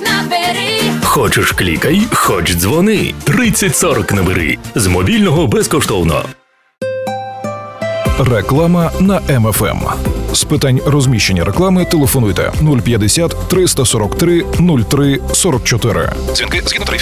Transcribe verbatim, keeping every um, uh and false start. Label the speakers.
Speaker 1: набери.
Speaker 2: Хочеш клікай, хоч дзвони. тридцять сорок набери. З мобільного безкоштовно.
Speaker 3: Реклама на Ем Еф Ем. З питань розміщення реклами телефонуйте нуль п'ятдесят триста сорок три нуль три сорок чотири. Дзвінки згідно тарифів.